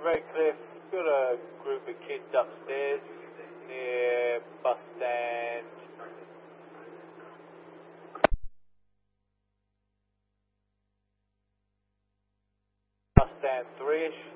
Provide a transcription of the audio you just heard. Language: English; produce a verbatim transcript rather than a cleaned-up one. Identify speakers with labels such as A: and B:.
A: Redcliffe, got a group of kids upstairs near bus stand. Bus stand three-ish.